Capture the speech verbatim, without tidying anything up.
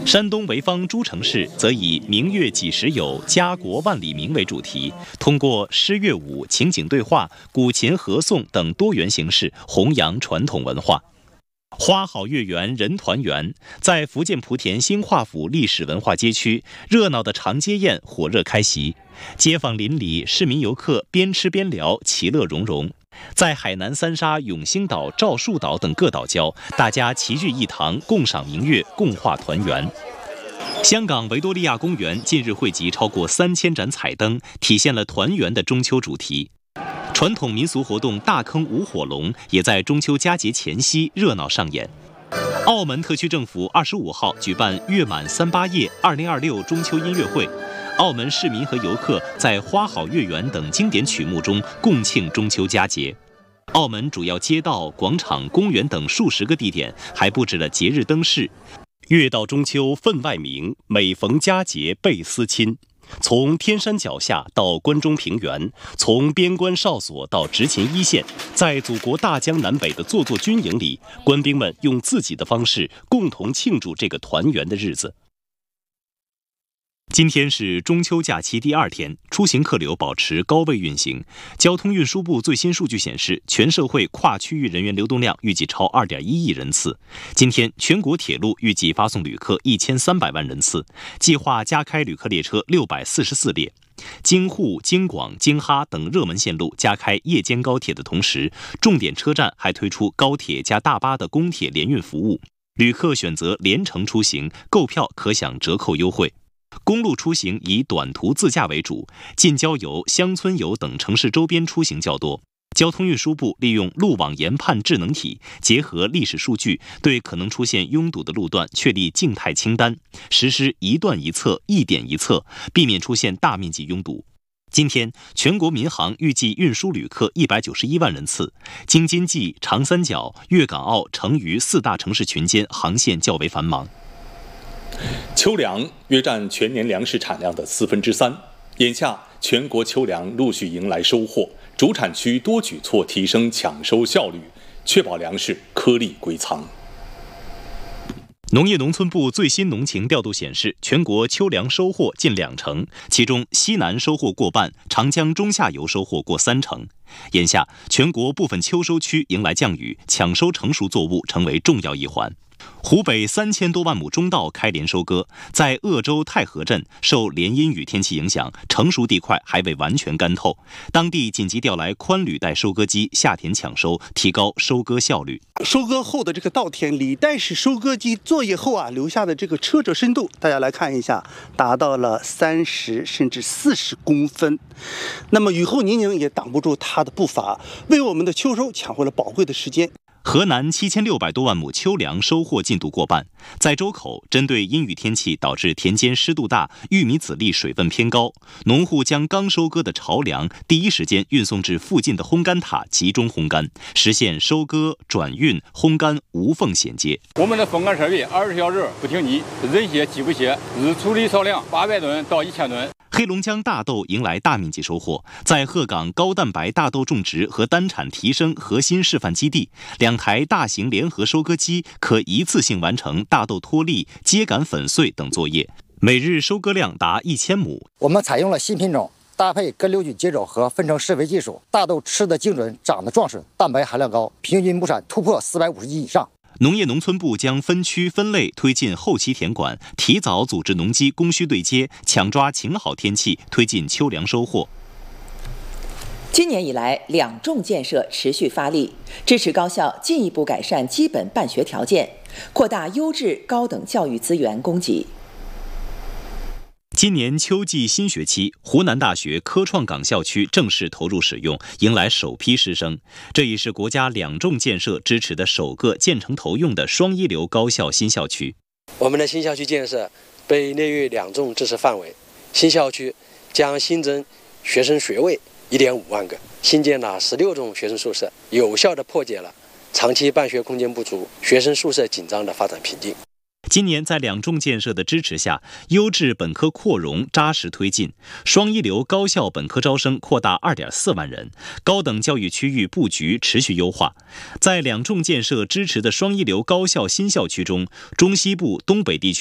山东潍坊诸城市则以“明月几时有，家国万里明”为主题，通过诗乐舞、情景对话、古琴合颂等多元形式弘扬传统文化。花好月圆人团圆，在福建莆田新化府历史文化街区，热闹的长街宴火热开席，街坊邻里、市民游客边吃边聊，其乐融融。在海南三沙、永兴岛、赵树岛等各岛礁，大家齐聚一堂，共赏明月，共话团圆。香港维多利亚公园近日汇集超过三千盏彩灯，体现了团圆的中秋主题。传统民俗活动大坑舞火龙也在中秋佳节前夕热闹上演。澳门特区政府二十五号举办月满三八夜二零二六中秋音乐会，澳门市民和游客在《花好月圆》等经典曲目中共庆中秋佳节。澳门主要街道、广场、公园等数十个地点还布置了节日灯饰。月到中秋分外明，每逢佳节倍思亲。从天山脚下到关中平原，从边关哨所到执勤一线，在祖国大江南北的座座军营里，官兵们用自己的方式共同庆祝这个团圆的日子。今天是中秋假期第二天，出行客流保持高位运行。交通运输部最新数据显示，全社会跨区域人员流动量预计超 二点一亿人次。今天，全国铁路预计发送旅客一千三百万人次，计划加开旅客列车六百四十四列。京沪、京广、京哈等热门线路加开夜间高铁的同时，重点车站还推出高铁加大巴的公铁联运服务，旅客选择联程出行，购票可享折扣优惠。公路出行以短途自驾为主，近郊游、乡村游等城市周边出行较多。交通运输部利用路网研判智能体，结合历史数据，对可能出现拥堵的路段确立静态清单，实施一段一测、一点一测，避免出现大面积拥堵。今天，全国民航预计运输旅客一百九十一万人次，京津冀、长三角、粤港澳、成渝四大城市群间航线较为繁忙。 秋粮约占全年粮食产量的四分之三，眼下全国秋粮陆续迎来收获，主产区多举措提升抢收效率，确保粮食颗粒归仓。 农业农村部最新农情调度显示，全国秋粮收获近两成，其中西南收获过半，长江中下游收获过三成。眼下，全国部分秋收区迎来降雨，抢收成熟作物成为重要一环。湖北三千多万亩中稻开镰收割，在鄂州太和镇受连阴雨天气影响，成熟地块还未完全干透，当地紧急调来宽履带收割机下田抢收，提高收割效率。 收割后的这个稻田，履带式收割机作业后啊留下的这个车辙深度，大家来看一下，达到了三十甚至四十公分。那么雨后泥泞也挡不住它的步伐，为我们的秋收抢回了宝贵的时间。 河南七千六百多万亩秋粮收获进度过半，在周口，针对阴雨天气导致田间湿度大、玉米籽粒水分偏高，农户将刚收割的巢粮第一时间运送至附近的烘干塔集中烘干，实现收割、转运、烘干无缝衔接。 我们的风干设备二十小时不停机，人歇机不歇，日处理少量八百吨到一千吨。 黑龙江大豆迎来大面积收获，在鹤岗高蛋白大豆种植和单产提升核心示范基地，两台大型联合收割机可一次性完成大豆脱粒、秸秆粉碎等作业，每日收割量达一千亩。 我们采用了新品种，搭配根瘤菌接种和分成施肥技术，大豆吃得精准，长得壮实，蛋白含量高，平均亩产突破四百五十斤以上。 农业农村部将分区分类推进后期田管，提早组织农机供需对接，抢抓晴好天气，推进秋粮收获。 今年以来，两重建设持续发力，支持高校进一步改善基本办学条件，扩大优质高等教育资源供给。 今年秋季新学期，湖南大学科创港校区正式投入使用，迎来首批师生。这已是国家两重建设支持的首个建成投用的双一流高校新校区。 我们的新校区建设被列入两重支持范围，新校区将新增学生学位一点五万个，新建了十六种学生宿舍，有效地破解了长期办学空间不足、学生宿舍紧张的发展瓶颈。 今年在两重建设的支持下，优质本科扩容扎实推进，双一流高校本科招生扩大 二点四万人，高等教育区域布局持续优化。在两重建设支持的双一流高校新校区中，中西部、东北地区